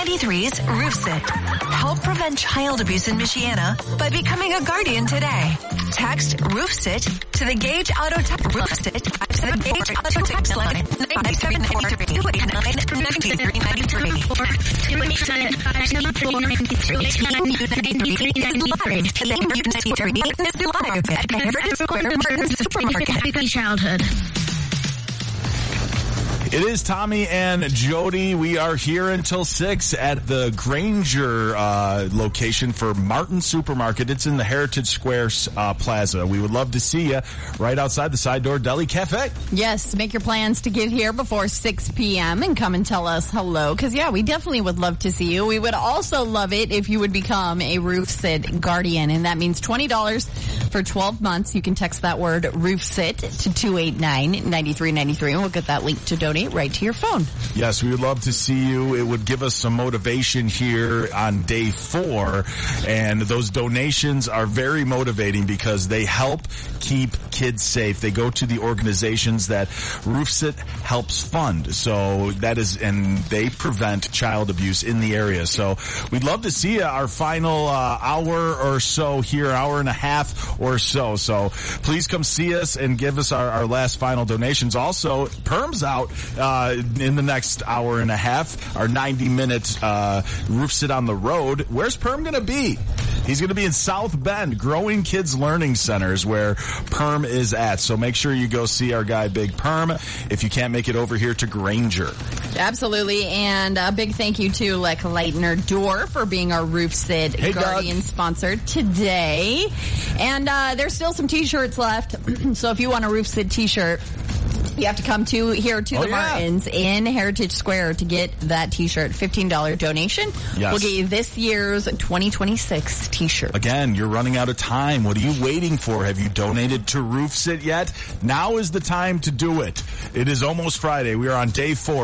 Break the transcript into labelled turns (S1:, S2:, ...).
S1: 93's Roof Sit. Help prevent child abuse in Michiana by becoming a guardian today. Text Roof Sit to the Gage Auto Text Roof Sit to the Gage Auto Text line
S2: 973-93. Childhood.
S3: It is Tommy and Jody. We are here until 6 at the Granger location for Martin Supermarket. It's in the Heritage Square Plaza. We would love to see you right outside the Side Door Deli Cafe.
S4: Yes, make your plans to get here before 6 p.m. and come and tell us hello. Because, yeah, we definitely would love to see you. We would also love it if you would become a Roof Sit Guardian. And that means $20 for 12 months. You can text that word Roof Sit to 289-9393 and we'll get that link to donate right to your phone.
S3: Yes, we would love to see you. It would give us some motivation here on day 4. And those donations are very motivating because they help keep kids safe. They go to the organizations that RoofSit helps fund. So that is, and they prevent child abuse in the area. So we'd love to see you our final hour or so here, hour and a half or so. So please come see us and give us our last final donations. Also, Perm's out in the next hour and a half, our 90-minute Roof Sit on the road. Where's Perm going to be? He's going to be in South Bend, Growing Kids Learning Centers, where Perm is at. So make sure you go see our guy, Big Perm, if you can't make it over here to Granger.
S4: Absolutely. And a big thank you to Leck Leitner Door for being our Roof Sit Guardian sponsor today. And there's still some T-shirts left. So if you want a Roof Sit T-shirt, you have to come to the Martins in Heritage Square to get that T-shirt. $15 donation.
S3: Yes.
S4: We'll get you this year's 2026 T-shirt.
S3: Again, you're running out of time. What are you waiting for? Have you donated to RoofSit yet? Now is the time to do it. It is almost Friday. We are on day 4.